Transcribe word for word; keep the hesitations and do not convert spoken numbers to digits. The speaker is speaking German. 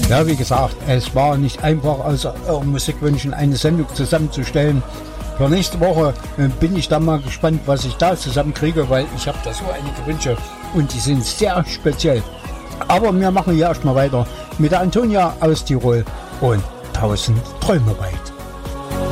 Ja, wie gesagt, es war nicht einfach, aus euren Musikwünschen eine Sendung zusammenzustellen. Für nächste Woche äh, bin ich dann mal gespannt, was ich da zusammenkriege, weil ich habe da so einige Wünsche und die sind sehr speziell. Aber wir machen hier erstmal weiter mit der Antonia aus Tirol und tausend Träume weit.